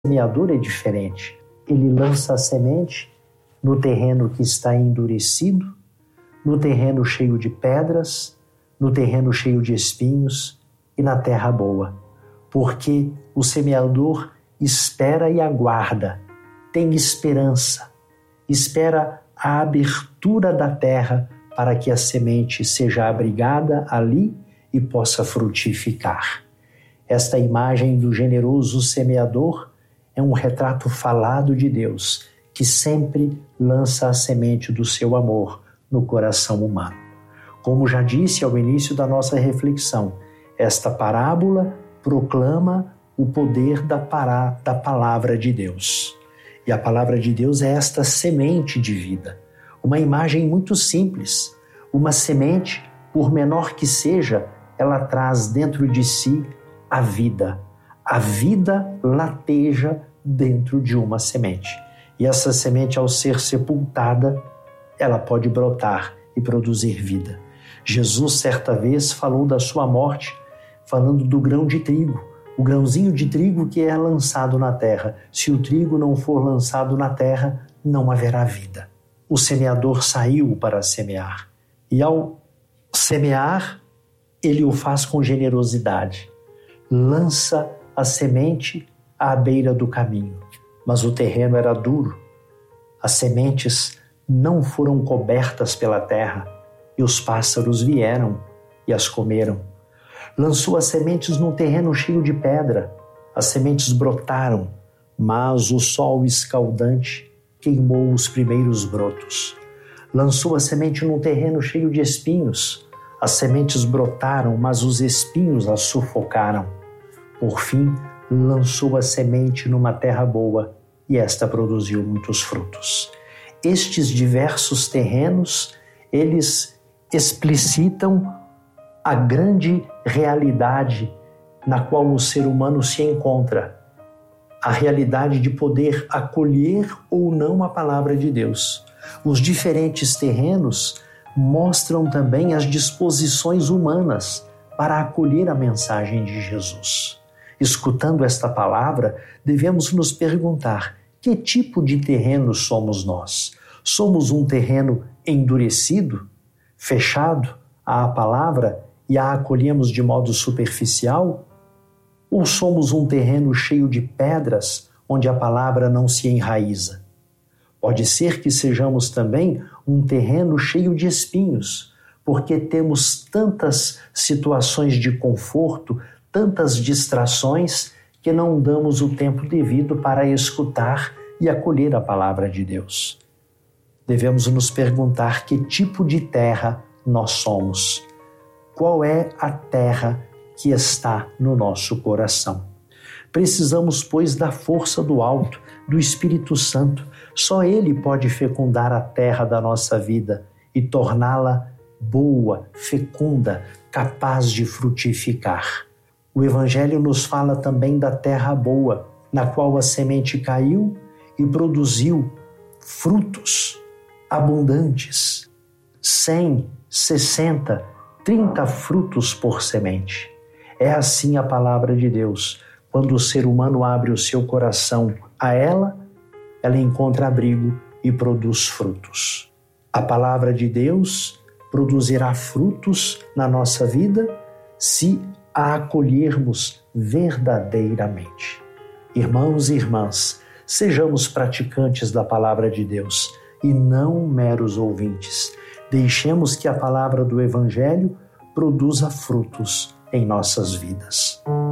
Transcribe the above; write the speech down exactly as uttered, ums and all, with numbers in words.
semeador é diferente. Ele lança a semente no terreno que está endurecido, no terreno cheio de pedras, no terreno cheio de espinhos e na terra boa. Porque o semeador espera e aguarda, tem esperança, espera a abertura da terra para que a semente seja abrigada ali e possa frutificar. Esta imagem do generoso semeador é um retrato falado de Deus, que sempre lança a semente do seu amor no coração humano. Como já disse ao início da nossa reflexão, esta parábola proclama o poder da, pará, da palavra de Deus. E a palavra de Deus é esta semente de vida. Uma imagem muito simples. Uma semente, por menor que seja, ela traz dentro de si a vida. A vida lateja dentro de uma semente. E essa semente, ao ser sepultada, ela pode brotar e produzir vida. Jesus, certa vez, falou da sua morte, falando do grão de trigo, o grãozinho de trigo que é lançado na terra. Se o trigo não for lançado na terra, não haverá vida. O semeador saiu para semear. E ao semear, ele o faz com generosidade. Lança a semente à beira do caminho. Mas o terreno era duro. As sementes não foram cobertas pela terra e os pássaros vieram e as comeram. Lançou as sementes num terreno cheio de pedra. As sementes brotaram, mas o sol escaldante queimou os primeiros brotos. Lançou a semente num terreno cheio de espinhos. As sementes brotaram, mas os espinhos as sufocaram. Por fim, lançou a semente numa terra boa e esta produziu muitos frutos. Estes diversos terrenos, eles explicitam a grande realidade na qual o ser humano se encontra. A realidade de poder acolher ou não a palavra de Deus. Os diferentes terrenos mostram também as disposições humanas para acolher a mensagem de Jesus. Escutando esta palavra, devemos nos perguntar: que tipo de terreno somos nós? Somos um terreno endurecido, fechado à palavra e a acolhemos de modo superficial? Ou somos um terreno cheio de pedras, onde a palavra não se enraiza? Pode ser que sejamos também um terreno cheio de espinhos, porque temos tantas situações de conforto, tantas distrações, que não damos o tempo devido para escutar e acolher a palavra de Deus. Devemos nos perguntar que tipo de terra nós somos. Qual é a terra que está no nosso coração? Precisamos, pois, da força do alto, do Espírito Santo. Só Ele pode fecundar a terra da nossa vida e torná-la boa, fecunda, capaz de frutificar. O Evangelho nos fala também da terra boa, na qual a semente caiu e produziu frutos abundantes, cem, sessenta, trinta frutos por semente. É assim a palavra de Deus. Quando o ser humano abre o seu coração a ela, ela encontra abrigo e produz frutos. A palavra de Deus produzirá frutos na nossa vida se a acolhermos verdadeiramente. Irmãos e irmãs, sejamos praticantes da palavra de Deus e não meros ouvintes. Deixemos que a palavra do Evangelho produza frutos em nossas vidas.